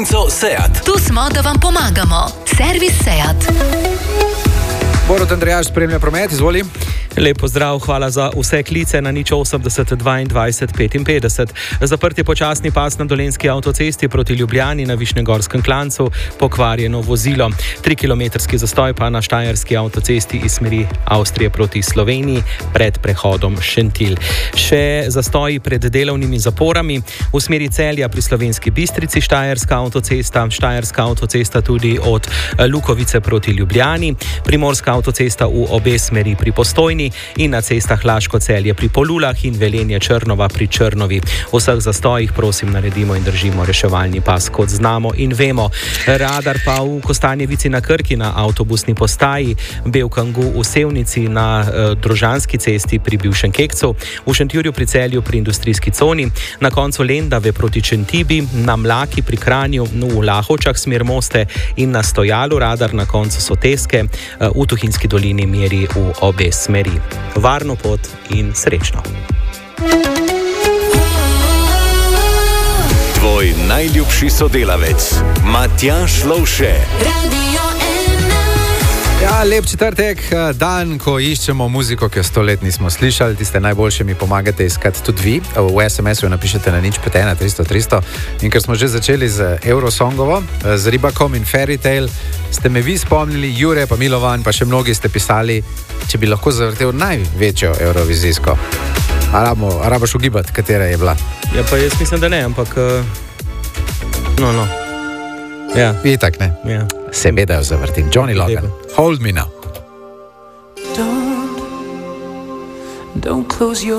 Seat. Tu smo, da vam pomagamo. Servis Seat. Borut Andrejaš spremlja promet, izvoli. Lep pozdrav, hvala za vse klice na 080 22 55. Zaprt je počasni pas na Dolenjski avtocesti proti Ljubljani na Višnjegorskem klancu, pokvarjeno vozilo. 3-kilometrski zastoj pa na Štajerski avtocesti iz smeri Avstrije proti Sloveniji pred prehodom Šentilj. Še zastoji pred delovnimi zaporami v smeri Celja pri Slovenski Bistrici, Štajerska avtocesta tudi od Lukovice proti Ljubljani, Primorska avtocesta v obe smeri pri Postojni in na cestah Laško-Celje pri Polulah in Velenje-Črnova pri Črnovi. V vseh zastojih prosim naredimo in držimo reševalni pas, kot znamo in vemo. Radar pa v Kostanjevici na Krki na avtobusni postaji, Belkangu v Sevnici na Drožanski cesti pri bivšem Kekcu, v Šentjurju pri Celju pri industrijski coni, na koncu Lendave proti Čentibi, na Mlaki pri Kranju, v Lahovčah smer Moste in na Stojalu radar na koncu Soteske, v Tuhinjski dolini meri v obe smeri. Varno pot in srečno. Tvoj najljubši sodelavec, Matjaž Lovše. Ja, lep četrtek, dan, ko iščemo muziko, ki jo 100 let nismo slišali. Tiste najboljše mi pomagate iskati tudi vi. V SMS-u napišete na 051 300 300. In ker smo že začeli z Eurosongovo, z Ribakom in Fairy Tale, ste me vi spomnili, Jure pa Milovan, pa še mnogi ste pisali, če bi lahko zavrtel največjo eurovizijsko. A rabaš ugibati, katera je bila? Ja, pa jaz mislim, da ne, ampak no. Ja. Itak ne. Ja. Seveda jo zavrtim. Johnny Logan. Hold me now. Don't close your